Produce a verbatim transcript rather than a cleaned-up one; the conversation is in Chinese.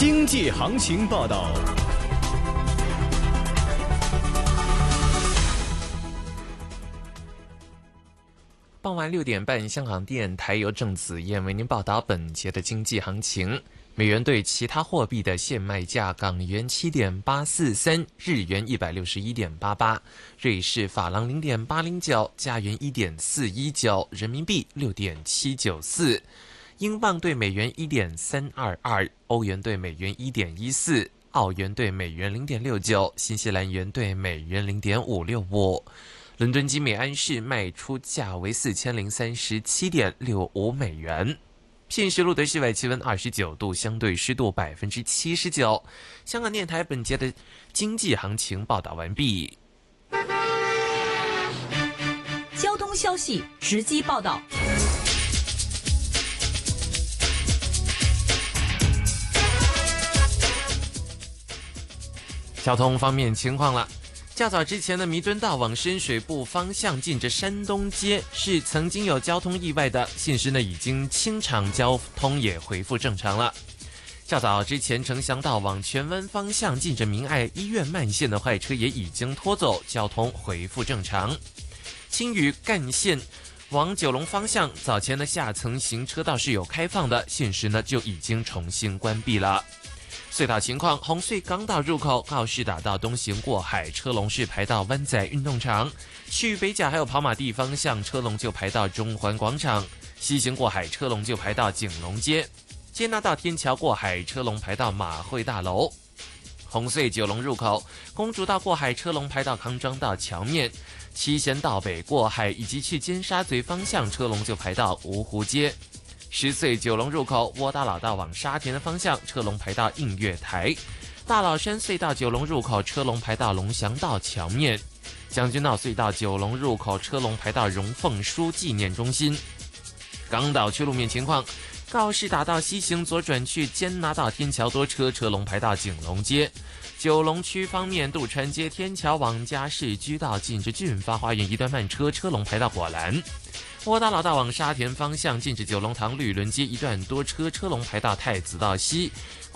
经济行情报道。 傍晚六点半，香港电台由郑子燕为您报道本节的经济行情。美元对其他货币的现卖价：港元七点八四三，日元一百六十一点八八，瑞士法郎零点八零九，加元一点四一九，人民币六点七九四，英镑对美元一点三二二，欧元对美元一点一四，澳元对美元零点六九，新西兰元对美元零点五六五。伦敦金每安士卖出价为四千零三十七点六五美元。现时录的室外气温二十九度，相对湿度百分之七十九。香港电台本节的经济行情报道完毕。 交通消息直击报道。 交通方面情况了。较早之前的弥敦道往深水埗方向近着山东街是曾经有交通意外的，现时呢已经清场，交通也恢复正常了。较早之前城乡道往荃湾方向近着明爱医院慢线的坏车也已经拖走，交通恢复正常。青屿干线往九龙方向早前的下层行车道是有开放的，现时呢就已经重新关闭了。隧道情况：红隧港岛入口告士打道东行过海，车龙是排到湾仔运动场；去北甲还有跑马地方向，车龙就排到中环广场；西行过海，车龙就排到景隆街；接纳到天桥过海，车龙排到马会大楼。红隧九龙入口公主道过海，车龙排到康庄道桥面；七贤道北过海以及去尖沙咀方向，车龙就排到芜湖街。十隧九龙入口窝打老道往沙田的方向，车龙排到映月台；大老山隧道九龙入口车龙排到龙翔道桥面；将军澳隧道九龙入口车龙排到荣凤书纪念中心。港岛区路面情况：告士打道西行左转去坚拿道天桥多车，车龙排到景隆街。九龙区方面，渡船街天桥往嘉士居道近着俊发花园一段慢车，车龙排到果栏。窝打老道往沙田方向，近至九龙塘绿伦街一段多车，车龙排到太子道西。